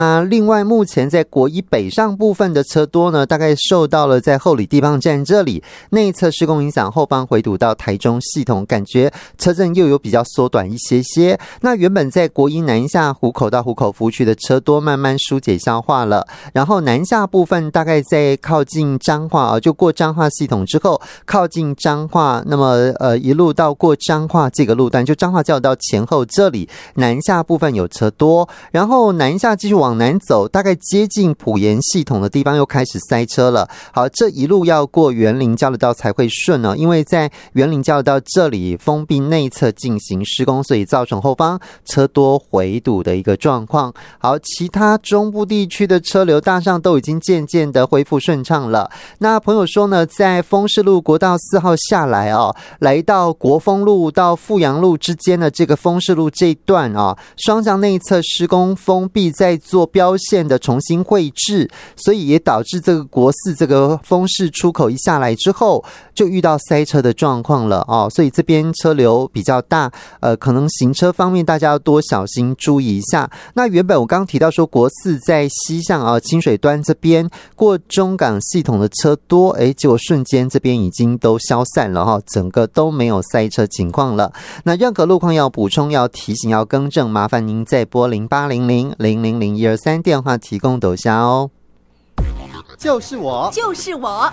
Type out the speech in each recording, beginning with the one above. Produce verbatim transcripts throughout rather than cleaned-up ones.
那另外，目前在国一北上部分的车多呢，大概受到了在后里地磅站这里内侧施工影响，后方回堵到台中系统，感觉车阵又有比较缩短一些些。那原本在国一南下湖口到湖口服务区的车多慢慢疏解消化了，然后南下部分大概在靠近彰化啊，就过彰化系统之后，靠近彰化，那么呃一路到过彰化这个路段，就彰化交流道前后这里南下部分有车多，然后南下继续往往南走，大概接近埔盐系统的地方又开始塞车了。好，这一路要过员林交流道才会顺哦，因为在员林交流道这里封闭内侧进行施工，所以造成后方车多回堵的一个状况。好，其他中部地区的车流大上都已经渐渐的恢复顺畅了。那朋友说呢，在丰市路国道四号下来哦，来到国丰路到富阳路之间的这个丰市路这一段啊、哦，双向内侧施工封闭，在做标线的重新绘制，所以也导致这个国四这个丰市出口一下来之后，就遇到塞车的状况了哦，所以这边车流比较大，呃，可能行车方面大家要多小心注意一下。那原本我刚刚提到说国四在西向啊清水端这边过中港系统的车多，诶，结果瞬间这边已经都消散了哈、哦，整个都没有塞车情况了。那任何路况要补充、要提醒、要更正，麻烦您再拨零八零零零零零一二三电话提供斗虾哦。就是我， 就是我，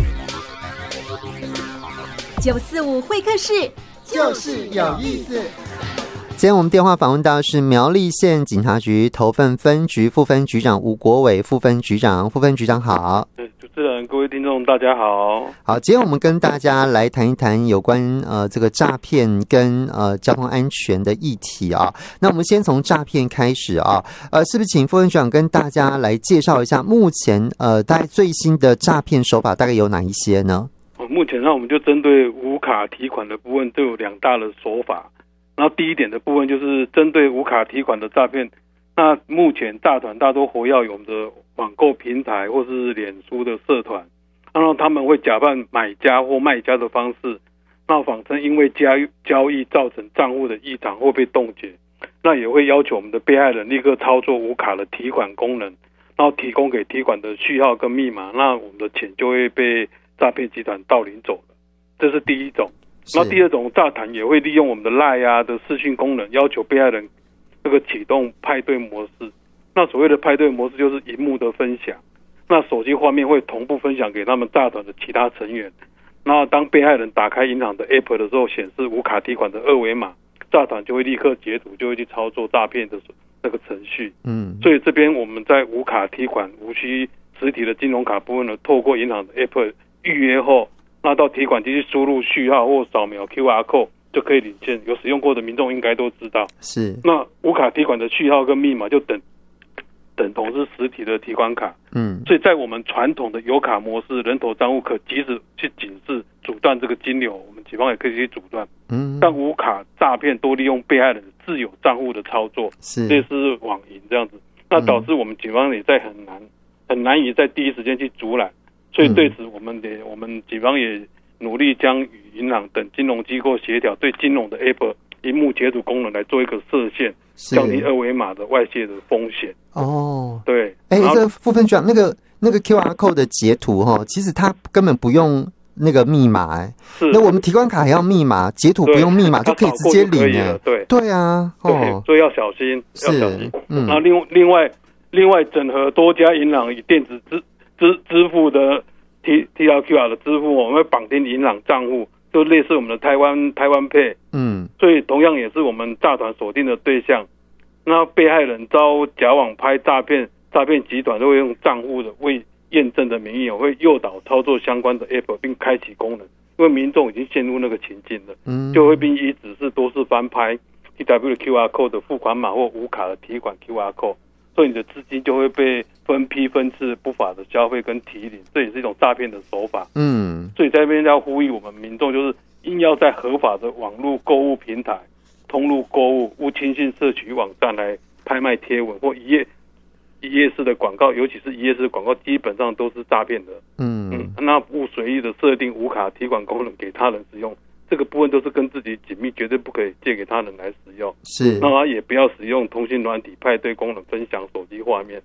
九四五会客室， 就是有意思。今天我们电话访问到是苗栗县警察局头份分局副分局长吴国伟副分局长，副分局长好。 主持人、各位听众大家好。 好，今天我们跟大家来谈一谈有关呃这个诈骗跟呃交通安全的议题啊。那我们先从诈骗开始啊，呃是不是请副分局长跟大家来介绍一下目前呃大概最新的诈骗手法大概有哪一些呢？ 目前上我们就针对无卡提款的部分都有两大的手法。然后第一点的部分就是针对无卡提款的诈骗，那目前诈团大多活跃于我们的网购平台或是脸书的社团，然后他们会假扮买家或卖家的方式，那谎称因为交交易造成账户的异常或被冻结，那也会要求我们的被害人立刻操作无卡的提款功能，然后提供给提款的序号跟密码，那我们的钱就会被诈骗集团盗领走了。这是第一种。那第二种诈团也会利用我们的 LINE 啊的视讯功能，要求被害人这个启动派对模式。那所谓的派对模式就是荧幕的分享，那手机画面会同步分享给他们诈团的其他成员。那当被害人打开银行的 App 的时候，显示无卡提款的二维码，诈团就会立刻截图，就会去操作诈骗的那个程序。嗯，所以这边我们在无卡提款无需实体的金融卡部分呢，透过银行的 App 预约后，那到提款机去输入序号或扫描 Q R code 就可以领现，有使用过的民众应该都知道。是，那无卡提款的序号跟密码就等等同是实体的提款卡。嗯，所以在我们传统的有卡模式，人头账户可及时去警示阻断这个金流，我们警方也可以去阻断。嗯，但无卡诈骗多利用被害人自有账户的操作，是类似网银这样子，那导致我们警方也在很难很难以在第一时间去阻拦。所以对此，我们也我们警方也努力将与银行等金融机构协调，对金融的 App 萤幕截图功能来做一个设限，降低二维码的外泄的风险。哦，对。 哎，这副分局长，那个那个 Q R code 的截图哈，其实它根本不用那个密码哎。是。那我们提款卡还要密码，截图不用密码就可以直接领哎。对。对啊。 哦。所以要小心，要小心。嗯。然后另另外另外整合多家银行以电子支支支付的 T T L Q R 的支付，我们会绑定银行账户，就类似我们的台湾台湾 Pay。嗯，所以同样也是我们诈团锁定的对象。那被害人遭假网拍诈骗，诈骗集团都会用账户的未验证的名义，会诱导操作相关的 App 并开启功能，因为民众已经陷入那个情境了，嗯，就会并以指示多次翻拍 T W 的 Q R code 的付款码或无卡的提款 Q R code。所以你的资金就会被分批分次不法的消费跟提领，这也是一种诈骗的手法。嗯，所以在这边要呼吁我们民众，就是应要在合法的网络购物平台、通路购物、勿轻信社区网站来拍卖贴文或一页一页式的广告，尤其是一页式的广告，基本上都是诈骗的。嗯嗯，那勿随意的设定无卡提款功能给他人使用。这个部分都是跟自己紧密，绝对不可以借给他人来使用。是，那也不要使用通讯软体派对功能分享手机画面，